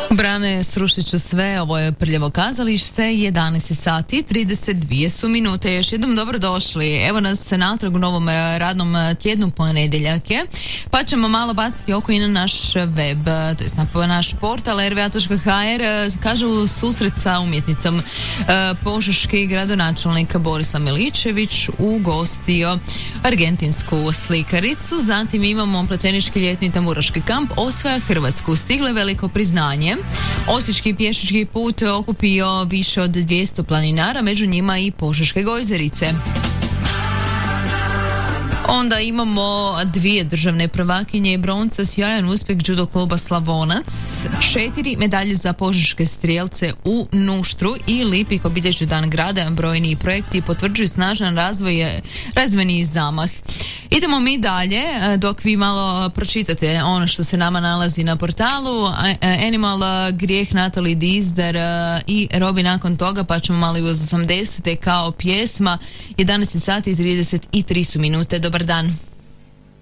Brane, srušit ću sve, ovo je Prljavo kazalište, 11 sati, 32 su minute. Još jednom dobrodošli. Evo nas natrag u novom radnom tjednu, ponedjeljak je, pa ćemo malo baciti oko i na naš web, to je na naš portal rva.hr. Kažu susret sa umjetnicom. Požeški gradonačelnik Borislav Miličević ugostio argentinsku slikaricu. Zatim imamo Pletenički ljetni tamburaški kamp osvaja Hrvatsku. Stigle veliko priznanje. Osječki pješački put okupio više od 200 planinara, među njima i Požeške gojzerice. Onda imamo dvije državne prvakinje i bronca, sjajan uspjeh judo kluba Slavonac, 4 medalje za požeške strijelce u Nuštru i Lipik obilježju dan grada. Brojni projekti potvrđuju snažan razvojni zamah. Idemo mi dalje, dok vi malo pročitate ono što se nama nalazi na portalu. Animal, Grijeh, Natalie Dizder i Robi nakon toga, pa ćemo malo i uz 80. kao pjesma. 11 sati i 33 su minute. Dobar dan.